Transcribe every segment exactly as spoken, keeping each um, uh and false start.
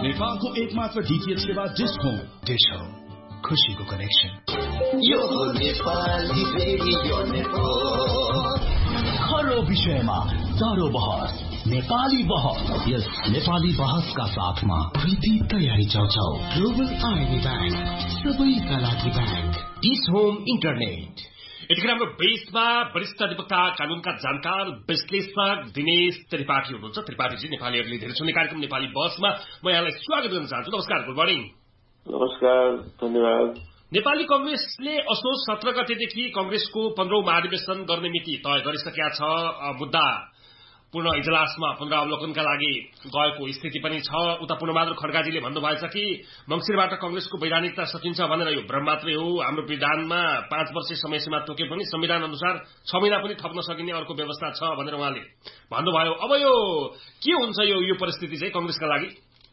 नेपालको एकमात्र डीटीएच सेवा डिश होम। डिश होम, खुशीको कनेक्सन। यो हो नेपाली रेडियो नेटवर्क। हर विषयमा चारो बहस, नेपाली बहस। यस नेपाली बहसका साथमा प्रीति तयारी चाउचाउ। ग्लोबल आइडी ब्याङ्क, सबैका लागि ब्याङ्क। Dish home internet. यतिखेर हाम्रो बेसमा वरिष्ठ अधिवक्ता कानूनका जानकार विश्लेषक दिनेश त्रिपाठी हुनुहुन्छ। त्रिपाठीजी, नेपालीहरूले धेरै सुन्ने कार्यक्रम नेपाली बसमा म यहाँलाई स्वागत गर्न चाहन्छु। नमस्कार, गुड मर्निङ। नमस्कार, धन्यवाद। नेपाली कंग्रेसले असोज सत्र गतेदेखि कंग्रेसको पन्ध्रौं महाधिवेशन गर्ने मिति तय गरिसकेका छ। मुद्दा पूर्ण इजलासमा पुनरावलोकनका लागि गएको स्थिति पनि छ। उता पूर्णबहादुर खड्काजीले भन्नुभएछ कि मंसिरबाट कंग्रेसको वैधानिकता सकिन्छ भनेर यो भ्रम मात्रै हो। हाम्रो विधानमा पाँच वर्ष समय सीमा तोके पनि संविधान अनुसार छ महिना पनि थप्न सकिने अर्को व्यवस्था छ भनेर उहाँले भन्नुभयो। अब यो के हुन्छ यो यो परिस्थिति चाहिँ कंग्रेसका लागि?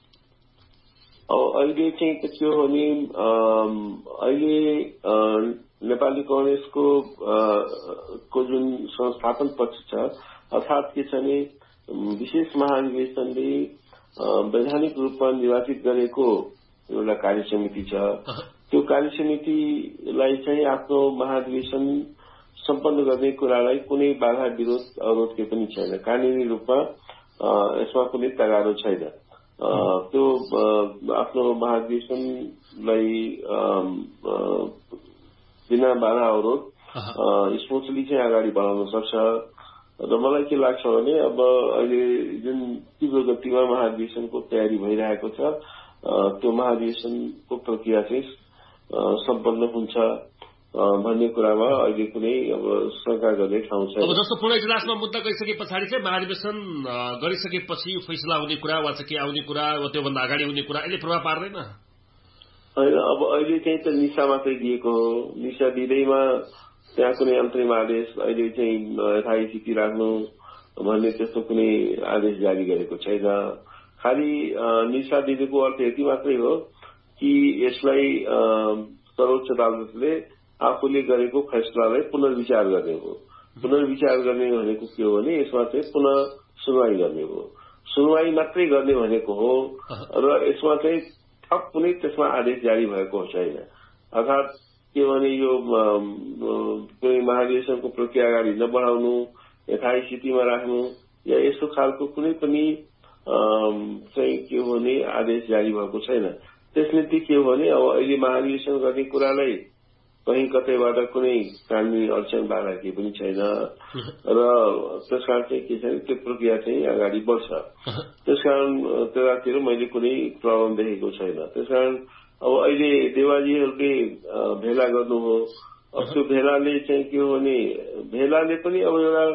अहिले चाहिँ के हो भने अहिले नेपाली कंग्रेसको को जुन संस्थापन पक्ष छ, अर्थात् के छ भने विशेष महाधिवेशनले वैधानिक रूपमा निर्वाचित गरेको एउटा कार्य समिति छ। त्यो कार्य समितिलाई चाहिँ आफ्नो महाधिवेशन सम्पन्न गर्ने कुरालाई कुनै बाधा विरोध अवरोध केही पनि छैन। कानूनी रूपमा यसमा कुनै तगारो छैन। त्यो आफ्नो महाधिवेशनलाई बिना बाधा अवरोध स्मुथली चाहिँ अगाडि बढाउन सक्छ। र मलाई के लाग्छ भने अब अहिले जुन तीव्र गतिमा महाधिवेशनको तयारी भइरहेको छ, त्यो महाधिवेशनको प्रक्रिया चाहिँ सम्पन्न हुन्छ भन्ने कुरामा अहिले कुनै अब शंका गर्ने ठाउँ छैन। अब जस्तो पूर्ण इजलासमा मुद्दा गइसके पछाडि चाहिँ महाधिवेशन गरिसकेपछि फैसला हुने कुरा वा चाहिँ के आउने कुरा वा त्योभन्दा अगाडि हुने कुरा यसले प्रभाव पार्दैन? होइन, अब अहिले चाहिँ त निशा मात्रै दिएको हो। निशा दिँदैमा त्यहाँ कुनै अन्तरिम आदेश अहिले चाहिँ यथास्थिति राख्नु भन्ने त्यस्तो कुनै आदेश जारी गरेको छैन। खालि निशा दिनुको अर्थ यति मात्रै हो कि यसलाई सर्वोच्च अदालतले आफूले गरेको फैसलालाई पुनर्विचार गर्ने हो। पुनर्विचार गर्ने भनेको के हो भने यसमा चाहिँ पुनः सुनवाई गर्ने हो। सुनवाई मात्रै गर्ने भनेको हो र यसमा चाहिँ थप कुनै त्यसमा आदेश जारी भएको छैन। अर्थात् के भने यो कुनै महाधिवेशनको प्रक्रिया अगाडि नबढाउनु, यथास्थितिमा राख्नु या यस्तो खालको कुनै पनि चाहिँ के हो भने आदेश जारी भएको छैन। त्यसले के हो भने अब अहिले महाधिवेशन गर्ने कुरालाई कहीँ कतैबाट कुनै कानुनी अडचन बाधा केही पनि छैन र त्यसकारण चाहिँ के छ त्यो प्रक्रिया चाहिँ अगाडि बढ्छ। त्यसकारण त्यतातिर मैले कुनै प्रब्लम देखेको छैन। त्यसकारण अब अहिले देवाजीहरूले भेला गर्नु हो। अब त्यो भेलाले चाहिँ के हो भने भेलाले पनि अब एउटा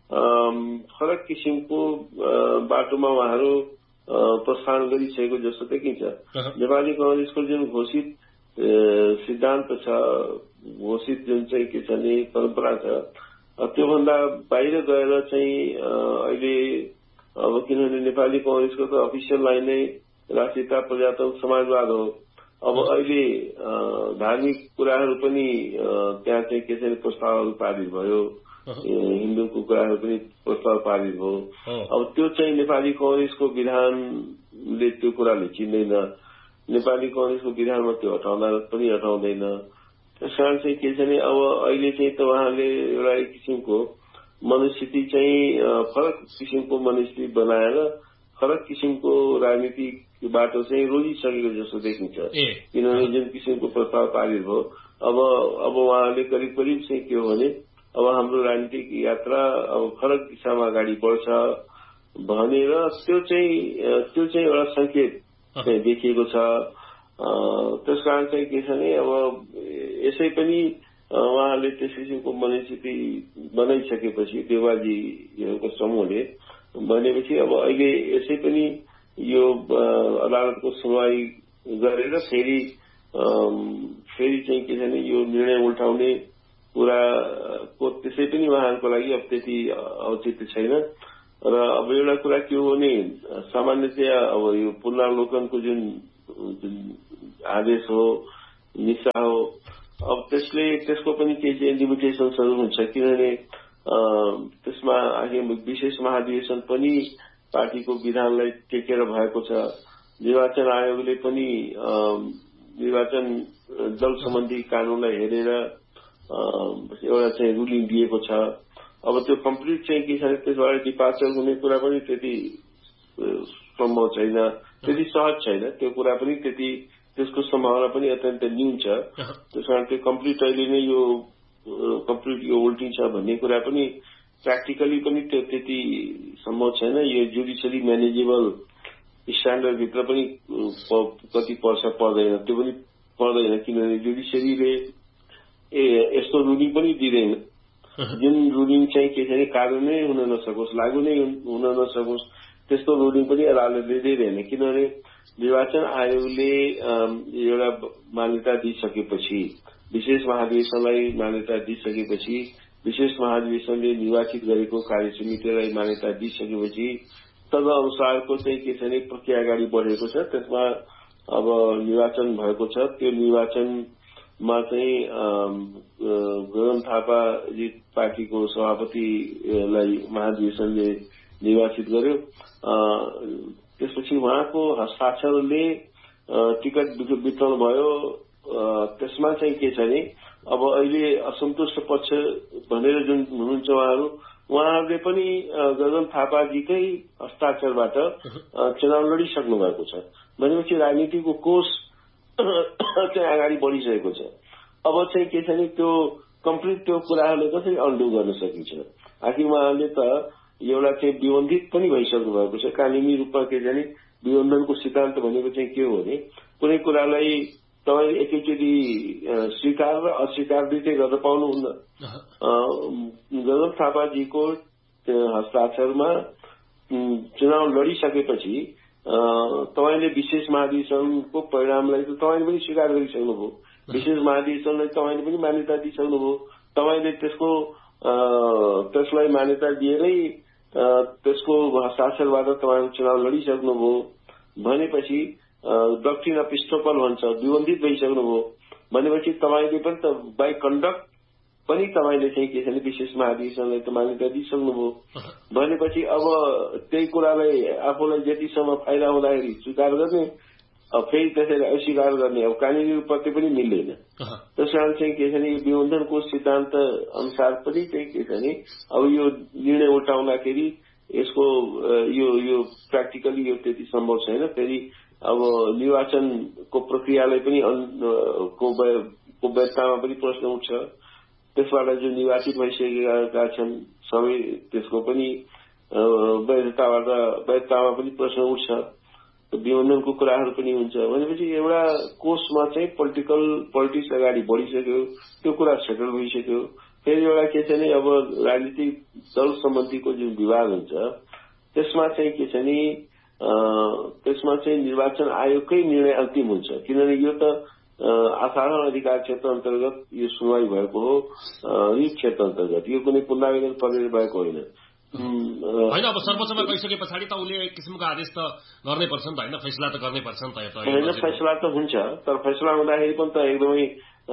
फरक किसिमको बाटोमा उहाँहरू प्रस्थान गरिसकेको जस्तो देखिन्छ। नेपाली कंग्रेसको जुन घोषित सिद्धान्त छ, घोषित जुन चाहिँ के छ भने परम्परा छ, त्योभन्दा बाहिर गएर चाहिँ अहिले अब किनभने नेपाली कंग्रेसको त अफिसियल लाइन नै राष्ट्रियता प्रजातन्त्र समाजवाद हो। अब अहिले धार्मिक कुराहरू पनि त्यहाँ चाहिँ के छ भने प्रस्तावहरू पारित भयो, हिन्दूको कुराहरू पनि प्रस्ताव पारित भयो। अब त्यो चाहिँ नेपाली कंग्रेसको विधानले त्यो कुराले चिन्दैन। नेपाली कंग्रेसको विधानमा त्यो हटाउँदा पनि हटाउँदैन। त्यसकारण चाहिँ के छ भने अब अहिले चाहिँ त उहाँले एउटा एक किसिमको मनस्थिति चाहिँ फरक किसिमको मनस्थिति बनाएर फरक किसिमको राजनीतिक बाटो चाहिँ रोजिसकेको जस्तो देखिन्छ। किनभने जुन किसिमको प्रस्ताव पारित भयो, अब अब उहाँले करिब करिब चाहिँ के हो भने अब हाम्रो राजनीतिक यात्रा अब फरक दिशामा अगाडि बढ्छ भनेर त्यो चाहिँ त्यो चाहिँ एउटा संकेत चाहिँ देखिएको छ। त्यसकारण चाहिँ के छ भने अब यसै पनि उहाँले त्यस किसिमको मनस्थिति बनाइसकेपछि देवाजीहरूको समूहले भनेपछि अब अहिले यसै पनि यो अदालतको सुनवाई गरेर फेरि फेरि चाहिँ के छ भने यो निर्णय उल्टाउने कुराको त्यसै पनि उहाँहरूको लागि अब त्यति औचित्य छैन। र अब एउटा कुरा के हो भने सामान्यतया अब यो पुनरावलोकनको जुन जुन आदेश हो, निशा हो, अब त्यसले त्यसको पनि केही चाहिँ लिमिटेसन्सहरू हुन्छ। किनभने त्यसमा विशेष महाधिवेशन पनि पार्टीको विधानलाई टेकेर भएको छ। निर्वाचन आयोगले पनि निर्वाचन दल सम्बन्धी कानूनलाई हेरेर एउटा चाहिँ रुलिङ दिएको छ। अब त्यो कम्प्लिट चाहिँ के छ त्यसबाट डिपार्चर हुने कुरा पनि त्यति सम्भव छैन, त्यति सहज छैन, त्यो कुरा पनि त्यति त्यसको सम्भावना पनि अत्यन्त न्यून छ। त्यस कारण त्यो कम्प्लिट अहिले नै यो कम्प्लिट यो उल्टिन्छ भन्ने कुरा पनि प्र्याक्टिकली पनि त्यो त्यति सम्भव छैन। यो जुडिसियरी म्यानेजेबल स्ट्यान्डर्ड भित्र पनि कति पर्छ पर्दैन, त्यो पनि पर्दैन, किनभने जुडिसियरीले यस्तो रुलिङ पनि दिँदैन जुन रुलिङ चाहिँ के छ भने कार्यान्वयन नै हुन नसकोस्, लागू नै हुन नसकोस्, त्यस्तो रुलिङ पनि अदालतले दिँदैन। किनभने निर्वाचन आयोगले एउटा मान्यता दिइसकेपछि, विशेष महाधिवेशनलाई मान्यता दिइसकेपछि, विशेष महाधिवेशनले निर्वाचित गरेको कार्यसमितिलाई मान्यता दिइसकेपछि तदनुसारको चाहिँ के छ भने प्रक्रिया अगाडि बढेको छ। त्यसमा अब निर्वाचन भएको छ। त्यो निर्वाचनमा चाहिँ गगन थापाजी पार्टीको सभापतिलाई महाधिवेशनले निर्वाचित गर्यो। त्यसपछि उहाँको हस्ताक्षरले टिकट वितरण भयो। त्यसमा चाहिँ के छ भने अब अहिले असन्तुष्ट पक्ष भनेर जुन हुनुहुन्छ उहाँहरू उहाँहरूले पनि गगन थापाजीकै हस्ताक्षरबाट चुनाव लडिसक्नु भएको छ भनेपछि राजनीतिको कोष चाहिँ अगाडि बढिसकेको छ। अब चाहिँ के छ भने त्यो कम्प्लिट त्यो कुराहरूले कसरी अन्डु गर्न सकिन्छ? आखिर उहाँहरूले त एउटा चाहिँ विबन्धित पनि भइसक्नु भएको छ। कानुनी रूपमा के छ भने विबन्धनको सिद्धान्त भनेको चाहिँ के हो भने कुनै कुरालाई तपाईँ एकैचोटि स्वीकार र अस्वीकार दुइटै गर्न पाउनुहुन्न। गगन थापाजीको हस्ताक्षरमा चुनाव लडिसकेपछि तपाईँले विशेष महाधिवेशनको परिणामलाई त तपाईँले पनि स्वीकार गरिसक्नुभयो, विशेष महाधिवेशनलाई तपाईँले पनि मान्यता दिइसक्नुभयो। तपाईँले त्यसको त्यसलाई मान्यता दिएरै त्यसको हस्ताक्षरबाट तपाईँले चुनाव लडिसक्नुभयो भनेपछि डक्ट्रिन अफ स्टोपल भन्छ, विबन्धित भइसक्नुभयो भनेपछि तपाईँले पनि त बाई कन्डक्ट पनि तपाईँले चाहिँ के छ भने विशेष महाधिवेशनलाई त मान्यता दिइसक्नुभयो भनेपछि अब त्यही कुरालाई आफूलाई जतिसम्म फाइदा हुँदाखेरि स्वीकार गर्ने, अब फेरि त्यसैलाई अस्वीकार गर्ने, अब कानुनी रूपमा त्यो पनि मिल्दैन। त्यस कारण चाहिँ के छ भने विबन्धनको सिद्धान्त अनुसार पनि चाहिँ के छ भने अब यो निर्णय उठाउँदाखेरि यसको यो यो प्र्याक्टिकली यो त्यति सम्भव छैन। फेरि अब निर्वाचनको प्रक्रियालाई पनि को वैधतामा पनि प्रश्न उठ्छ। त्यसबाट जो निर्वाचित भइसकेका छन् सबै त्यसको पनि वैधताबाट वैधतामा पनि प्रश्न उठ्छ। विबन्धनको कुराहरू पनि हुन्छ भनेपछि एउटा कोषमा चाहिँ पोलिटिकल पोलिटिक्स अगाडि बढिसक्यो, त्यो कुरा सेटल भइसक्यो। फेरि एउटा के छ भने अब राजनीतिक दल सम्बन्धीको जुन विवाद हुन्छ त्यसमा चाहिँ के छ भने त्यसमा चाहिँ निर्वाचन आयोगकै निर्णय अन्तिम हुन्छ। किनभने यो त असाधारण अधिकार क्षेत्र अन्तर्गत यो सुनवाई भएको हो, रिट क्षेत्र अन्तर्गत, यो कुनै पुनरावेदन प्रक्रिया भएको होइन। होइन अब सर्वोच्चमा गइसके पछाडि त उसले किसिमको आदेश त गर्नै पर्छ नि त, होइन फैसला त गर्नै पर्छ नि त। होइन फैसला त हुन्छ, तर फैसला हुँदाखेरि पनि त एकदमै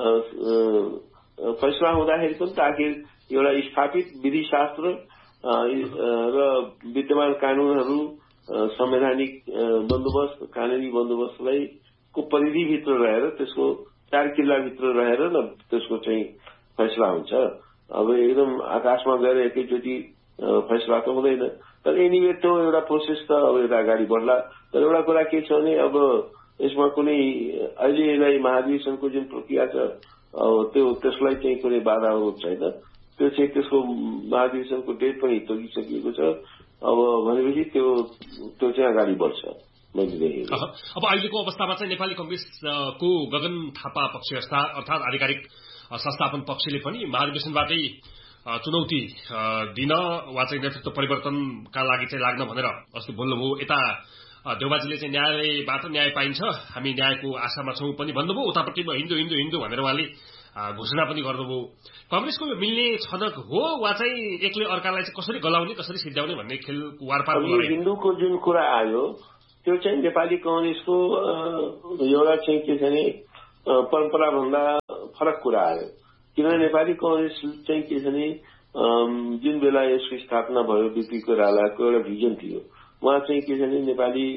फैसला हुँदाखेरि पनि त आखिर एउटा स्थापित विधिशास्त्र र विद्यमान कानूनहरू, संवैधानिक बन्दोबस्त, कानूनी बन्दोबस्तलाई को परिधिभित्र रहेर त्यसको चार किल्लाभित्र रहेर न त्यसको चाहिँ फैसला हुन्छ। अब एकदम आकाशमा गएर एकैचोटि फैसला त हुँदैन, तर एनिवे त्यो एउटा प्रोसेस त अब एउटा अगाडि बढ्ला। तर एउटा कुरा के छ भने अब यसमा कुनै अहिलेलाई महाधिवेशनको जुन प्रक्रिया छ अब त्यो त्यसलाई चाहिँ कुनै बाधा छैन। त्यो चाहिँ त्यसको महाधिवेशनको डेट पनि तोकिसकिएको छ। अब भनेपछि त्यो त्यो चाहिँ अगाडि बढ्छ। अब अहिलेको अवस्थामा चाहिँ नेपाली कंग्रेसको गगन थापा पक्ष अर्थात आधिकारिक संस्थापन पक्षले पनि महाधिवेशनबाटै चुनौती दिन वा चाहिँ नेतृत्व परिवर्तनका लागि चाहिँ लाग्न भनेर अस्ति बोल्नुभयो। यता देउबाजीले चाहिँ न्यायालयबाट न्याय पाइन्छ, हामी न्यायको आशामा छौं पनि भन्नुभयो। उतापट्टि हिन्दू हिन्दू हिन्दू भनेर उहाँले घोषणा पनि गर्नुभयो। कंग्रेसको यो मिल्ने छनक हो वा चाहिँ एकले अर्कालाई चाहिँ कसरी गलाउने, कसरी सिद्ध्याउने भन्ने खेल वारपार हिन्दूको जुन कुरा आयो त्यो चाहिँ नेपाली कंग्रेसको एउटा चाहिँ के छ भने परम्परा भन्दा फरक कुरा आयो। किनभने नेपाली कंग्रेस चाहिँ के छ भने जुन बेला यसको स्थापना भयो बीपी कोइरालाको एउटा भिजन थियो। उहाँ चाहिँ के छ भने नेपाली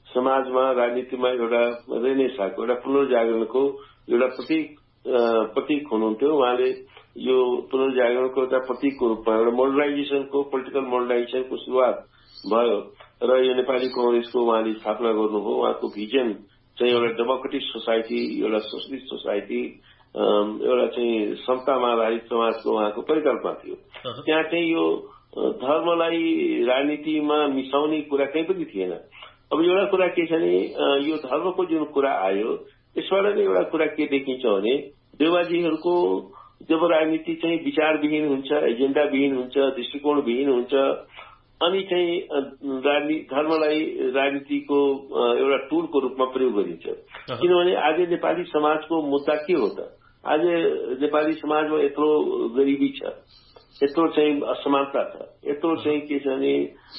समाजमा राजनीतिमा एउटा रेनेसाको एउटा पुनर्जागरणको एउटा प्रतीक प्रतीक हुनुहुन्थ्यो। उहाँले यो पुनर्जागरणको एउटा प्रतीकको रूपमा एउटा मोडर्नाइजेसनको पोलिटिकल मोडर्नाइजेसनको सुरुवात भयो र यो नेपाली कांग्रेसको उहाँले स्थापना गर्नुभयो। उहाँको भिजन चाहिँ एउटा डेमोक्रेटिक सोसाइटी, एउटा सोशलिस्ट सोसाइटी, एउटा चाहिँ समतामा आधारित समाजको उहाँको परिकल्पना थियो। त्यहाँ चाहिँ यो धर्मलाई राजनीतिमा मिसाउने कुरा कहीँ पनि थिएन। अब एउटा कुरा के छ भने यो धर्मको जुन कुरा आयो यसबाट नै एउटा कुरा के देखिन्छ भने देउवाजीहरूको जब राजनीति चाहिँ विचारविहीन हुन्छ, एजेन्डाविहीन हुन्छ, दृष्टिकोणविहीन हुन्छ अनि चाहिँ धर्मलाई राजनीतिको एउटा टुलको रूपमा प्रयोग गरिन्छ। किनभने आज नेपाली समाजको मुद्दा के हो त? आज नेपाली समाजमा यत्रो गरिबी छ, यत्रो चाहिँ असमानता छ, यत्रो चाहिँ के छ भने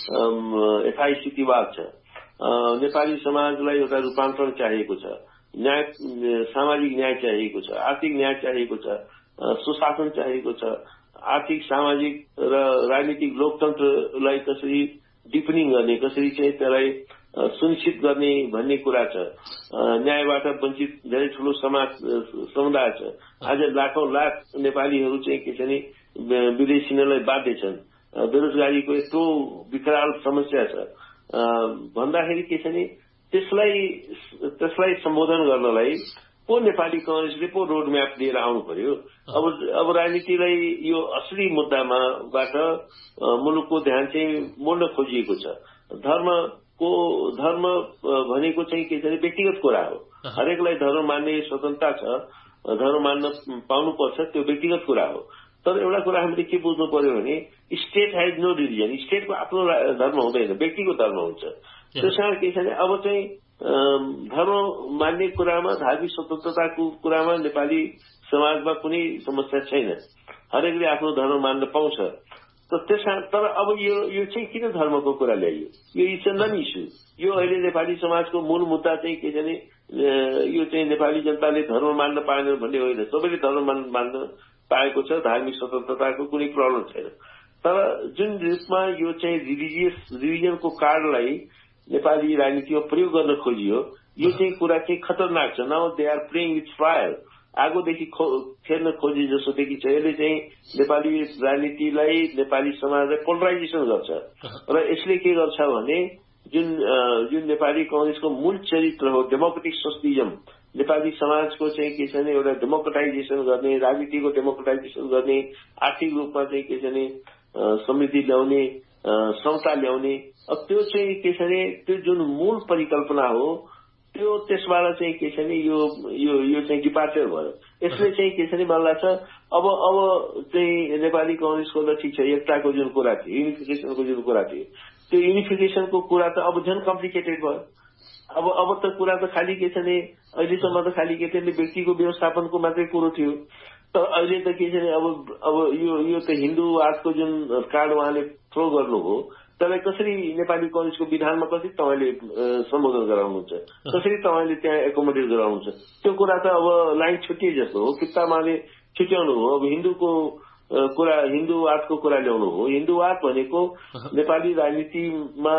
यथास्थितिवाद छ। नेपाली समाजलाई एउटा रूपान्तरण चाहिएको छ, न्याय सामाजिक न्याय चाहिएको छ, आर्थिक न्याय चाहिएको छ, सुशासन चाहिएको छ। आर्थिक सामाजिक र राजनीतिक लोकतन्त्रलाई कसरी डिपनिङ गर्ने, कसरी चाहिँ त्यसलाई सुनिश्चित गर्ने भन्ने कुरा छ। न्यायबाट वञ्चित धेरै ठूलो समाज समुदाय छ। आज लाखौं लाख नेपालीहरू चाहिँ के छ भने विदेश हिँड्नलाई बाध्य छन्। बेरोजगारीको यत्रो विकराल समस्या छ भन्दाखेरि के छ भने त्यसलाई त्यसलाई सम्बोधन गर्नलाई पो नेपाली कांग्रेसले पो रोड म्याप लिएर आउनु पर्यो। अब अब राजनीतिलाई यो असली मुद्दामाबाट मुलुकको ध्यान चाहिँ मोड्न खोजिएको छ। धर्मको धर्म भनेको चाहिँ के छ भने व्यक्तिगत कुरा हो। हरेकलाई धर्म मान्ने स्वतन्त्रता छ, धर्म मान्न पाउनुपर्छ, त्यो व्यक्तिगत कुरा हो। तर एउटा कुरा हामीले के बुझ्नु पर्यो भने स्टेट हेज नो रिलिजन। स्टेटको आफ्नो धर्म हुँदैन, व्यक्तिको धर्म हुन्छ। त्यसमा के छ भने अब चाहिँ धर्म मान्ने कुरामा, धार्मिक स्वतन्त्रताको कुरामा नेपाली समाजमा कुनै समस्या छैन। हरेकले आफ्नो धर्म मान्न पाउँछ। त्यसमा तर अब यो यो चाहिँ किन धर्मको कुरा ल्याइयो? यो इट्स अ नन इस्यु। यो अहिले नेपाली समाजको मूल मुद्दा चाहिँ के छ भने यो चाहिँ नेपाली जनताले धर्म मान्न पाएन भन्ने होइन। सबैले धर्म मान्न पाएको छ, धार्मिक स्वतन्त्रताको कुनै प्रब्लम छैन। तर जुन रूपमा यो चाहिँ रिलिजियस रिलिजनको कार्डलाई नेपाली राजनीतिमा प्रयोग गर्न खोजियो यो चाहिँ कुरा चाहिँ खतरनाक छ। Now they are playing with fire. आगोदेखि फेर्न खोजे जस्तो देखिन्छ। यसले चाहिँ नेपाली राजनीतिलाई, नेपाली समाजलाई पोलराइजेसन गर्छ र यसले के गर्छ भने जुन जुन नेपाली कांग्रेसको मूल चरित्र हो डेमोक्रेटिक सोशलिजम, नेपाली समाजको चाहिँ के छ भने एउटा डेमोक्रेटाइजेसन गर्ने, राजनीतिको डेमोक्रेटाइजेसन गर्ने, आर्थिक रूपमा चाहिँ के छ भने समृद्धि ल्याउने, समता ल्याउने, अब त्यो चाहिँ के छ भने त्यो जुन मूल परिकल्पना हो त्यो त्यसबाट चाहिँ के छ भने यो यो यो चाहिँ डिपार्चर भयो। यसले चाहिँ के छ भने मलाई लाग्छ अब अब चाहिँ नेपाली कांग्रेसको त ठिक छ, एकताको जुन कुरा थियो, युनिफिकेसनको जुन कुरा थियो, त्यो युनिफिकेसनको कुरा त अब झन् कम्प्लिकेटेड भयो। अब अब त कुरा त खालि के छ भने अहिलेसम्म त खालि के थियो भने व्यक्तिको व्यवस्थापनको मात्रै कुरो थियो। तर अहिले त के छ भने अब अब यो यो त हिन्दूवादको जुन कार्ड उहाँले थ्रो गर्नु हो त्यसलाई कसरी नेपाली कांग्रेसको विधानमा कसरी तपाईँले सम्बोधन गराउनुहुन्छ, कसरी तपाईँले त्यहाँ एकोमोडेट गराउनुहुन्छ, त्यो कुरा त अब लाइन छुट्टिए जस्तो हो। किताबमाले छुट्याउनु हो। अब हिन्दूको कुरा, हिन्दूवादको कुरा ल्याउनु हो। हिन्दूवाद भनेको नेपाली राजनीतिमा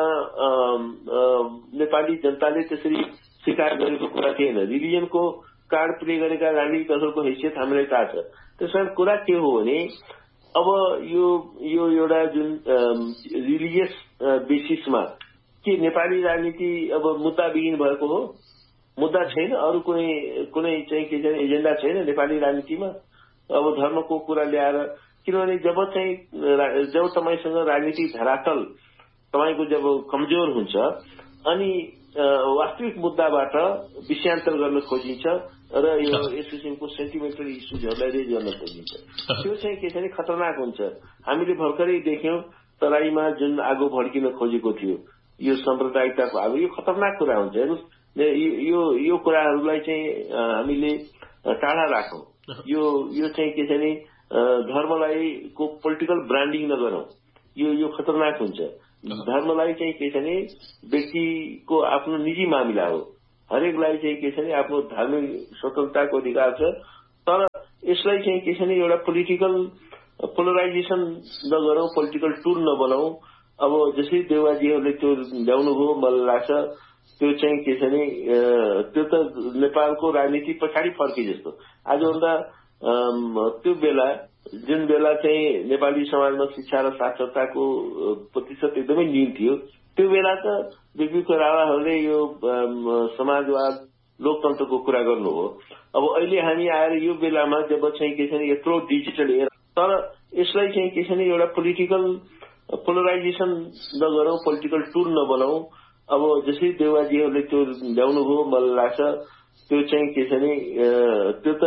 नेपाली जनताले त्यसरी स्वीकार गरेको कुरा थिएन। रिलिजनको कार्ड प्ले गरेका राजनीतिक दलहरूको हैसियत हामीलाई थाहा छ। त्यसमा कुरा के हो भने अब यो यो एउटा जुन रिलिजियस बेसिसमा के नेपाली राजनीति अब मुद्दाविहीन भएको हो? मुद्दा छैन, अरू कुनै कुनै चाहिँ के छ एजेन्डा छैन नेपाली राजनीतिमा। अब धर्मको कुरा ल्याएर, किनभने जब चाहिँ जब तपाईँसँग राजनीतिक धरातल तपाईँको जब कमजोर हुन्छ अनि वास्तविक मुद्दाबाट विषयान्तर गर्न खोजिन्छ र यो यस किसिमको सेन्टिमेन्टल इस्युजहरूलाई रेज गर्न खोजिन्छ, त्यो चाहिँ के छ भने खतरनाक हुन्छ। हामीले भर्खरै देख्यौं तराईमा जुन आगो भड्किन खोजेको थियो, यो साम्प्रदायिकताको आगो, यो खतरनाक कुरा हुन्छ। हेर्नुहोस्, यो यो कुराहरूलाई चाहिँ हामीले टाढा राखौं। यो यो चाहिँ के छ भने धर्मलाई को पोलिटिकल ब्रान्डिङ नगरौं, यो यो खतरनाक हुन्छ। धर्मलाई चाहिँ के छ भने व्यक्तिको आफ्नो निजी मामिला हो। हरेकलाई चाहिँ के छ भने आफ्नो धार्मिक स्वतन्त्रताको अधिकार छ। तर यसलाई चाहिँ के छ भने एउटा पोलिटिकल पोलराइजेसन नगरौं, पोलिटिकल टुल नबनाऊ। अब जसरी देउवाजीहरूले त्यो ल्याउनु हो, मलाई लाग्छ त्यो चाहिँ के छ भने त्यो त नेपालको राजनीति पछाडि फर्के जस्तो। आजभन्दा त्यो बेला जुन बेला चाहिँ नेपाली समाजमा शिक्षा र साक्षरताको प्रतिशत एकदमै न्यून थियो, त्यो बेला त बिपी कोइरालाहरूले यो समाजवाद लोकतन्त्रको कुरा गर्नु हो। अब अहिले हामी आएर यो बेलामा जब चाहिँ के छ भने यत्रो डिजिटल एरा, तर यसलाई चाहिँ के छ भने एउटा पोलिटिकल पोलराइजेसन नगरौँ, पोलिटिकल टुल नबनाऊ। अब जसरी देवाजीहरूले त्यो ल्याउनु हो, मलाई लाग्छ त्यो चाहिँ के छ भने त्यो त